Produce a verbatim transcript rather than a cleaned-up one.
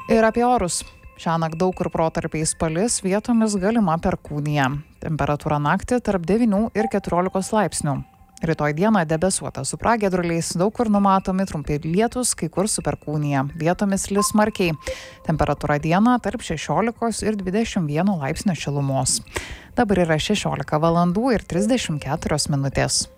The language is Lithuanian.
Ir apie orus. Šiąnakt daug kur protarpiais palis, vietomis galima perkūnija. Temperatūra naktį tarp devynių ir keturiolikos laipsnių. Rytoj dieną debesuota su pragiedruliais, daug kur numatomi trumpi lietūs, kai kur su perkūnija. Vietomis lis smarkiai. Temperatūra dieną tarp šešiolikos ir dvidešimt vieno laipsnio šilumos. Dabar yra šešiolika valandų ir trisdešimt keturios minutės.